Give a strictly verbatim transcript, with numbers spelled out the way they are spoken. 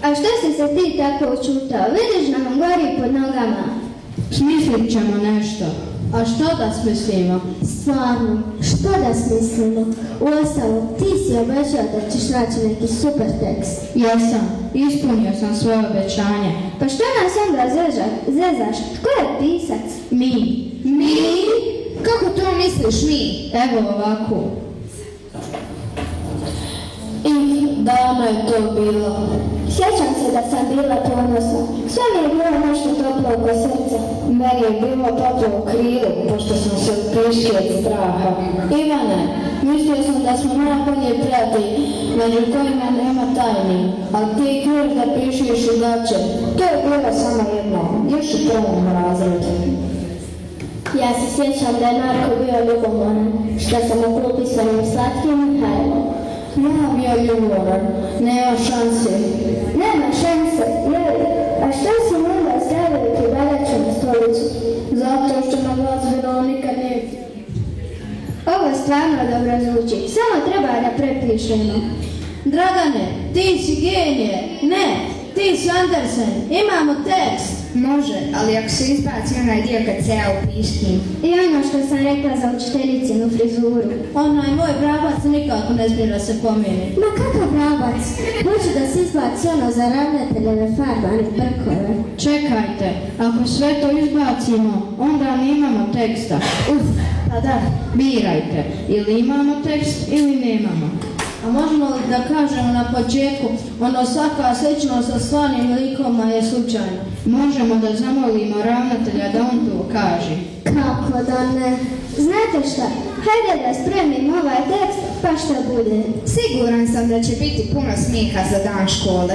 A što si se ti tako učutao? Vidiš nam gori pod nogama. Smislit ćemo nešto. A što da smislimo? Stvarno, što da smislimo? Uostalom, ti si obećao da ćeš naći neki super tekst. Jesam, ispunio sam svoje obećanje. Pa što nas onda zeža, zezaš? Tko je pisac? Mi. Mi? Kako to misliš mi? Evo ovako. I davno je to bilo. Sjećam se da sam bila ponosna. Sve mi je bilo nešto toplo oko srca. Meni je bilo toplo u krilu, pošto sam se prišli od straha. Ivane, mislio sam da smo najbolji prijatelji, među kojima nema tajni, ali ti križ da pišiš u gaće. To je bilo samo jedno, još u prvom razredu. Ja se sjećam da je Marko bio ljubomoran, što sam u klupi s onim slatkim Mihajlom. Ja bio ljubomoran, nema šanse. Nema šanse, jeli? A što si onda stavili kibadaču na stolicu? Zato što nam glazbeno nikad nije htio. Ovo stvarno dobro zvuči, samo treba da prepišemo. Dragane, ti si genije. Ne, ti si Andersen, imamo tekst. Može, ali ako se izbaci onaj dio kad se ja upištim. I ono što sam rekla za učiteljicinu frizuru. Onaj moj vrabac nikako ne smije da se pomijeni. Ma kakav vrabac? Hoću da se izbaci ono za ravnateljeve farbane brkove. Čekajte, ako sve to izbacimo, onda nemamo teksta. Uf, pa da. Birajte, ili imamo tekst ili nemamo. A možemo li da kažemo na početku, ono svaka sličnost sa stvarnim likoma je slučajno? Možemo da zamolimo ravnatelja da on to kaže. Kako da ne? Znate šta? Hajde da spremim ovaj tekst, pa šta bude? Siguran sam da će biti puno smijeha za dan škole.